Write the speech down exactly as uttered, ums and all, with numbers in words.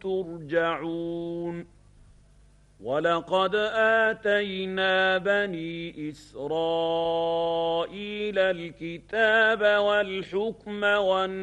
ترجعون ولقد آتينا بني إسرائيل الكتاب والحكم والنبي